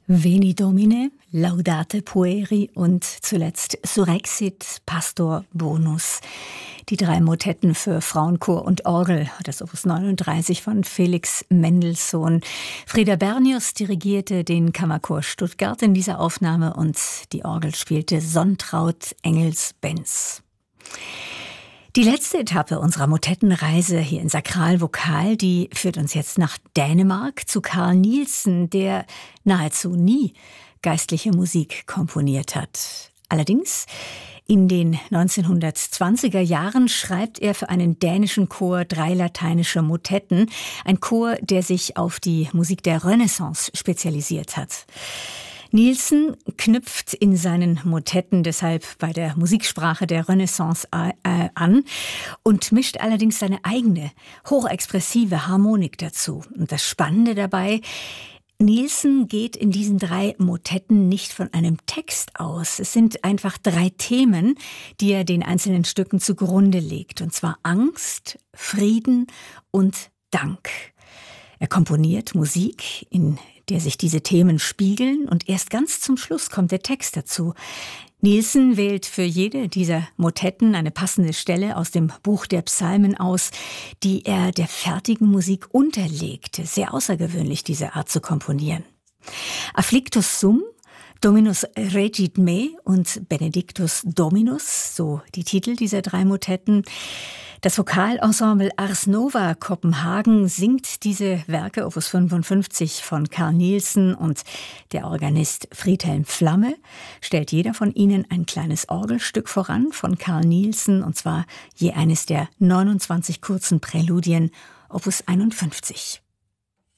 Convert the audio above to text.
Veni Domine, Laudate Pueri und zuletzt Surrexit Pastor Bonus. Die 3 Motetten für Frauenchor und Orgel, das Opus 39 von Felix Mendelssohn. Frieda Bernius dirigierte den Kammerchor Stuttgart in dieser Aufnahme und die Orgel spielte Sonntraut Engels-Benz. Die letzte Etappe unserer Motettenreise hier in Sakralvokal, die führt uns jetzt nach Dänemark zu Carl Nielsen, der nahezu nie geistliche Musik komponiert hat. Allerdings in den 1920er Jahren schreibt er für einen dänischen Chor 3 lateinische Motetten, ein Chor, der sich auf die Musik der Renaissance spezialisiert hat. Nielsen knüpft in seinen Motetten deshalb bei der Musiksprache der Renaissance an und mischt allerdings seine eigene, hochexpressive Harmonik dazu. Und das Spannende dabei: Nielsen geht in diesen 3 Motetten nicht von einem Text aus. Es sind einfach 3 Themen, die er den einzelnen Stücken zugrunde legt. Und zwar Angst, Frieden und Dank. Er komponiert Musik, in der sich diese Themen spiegeln, und erst ganz zum Schluss kommt der Text dazu. Nielsen wählt für jede dieser Motetten eine passende Stelle aus dem Buch der Psalmen aus, die er der fertigen Musik unterlegte. Sehr außergewöhnlich, diese Art zu komponieren. Afflictus sum, Dominus regit me und Benedictus Dominus, so die Titel dieser 3 Motetten. Das Vokalensemble Ars Nova Kopenhagen singt diese Werke, Opus 55 von Carl Nielsen, und der Organist Friedhelm Flamme stellt jeder von ihnen ein kleines Orgelstück voran von Carl Nielsen, und zwar je eines der 29 kurzen Präludien, Opus 51.